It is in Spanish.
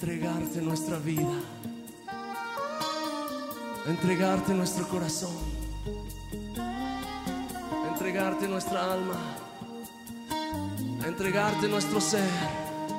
entregarte nuestra vida, entregarte nuestro corazón, entregarte nuestra alma, entregarte nuestro ser.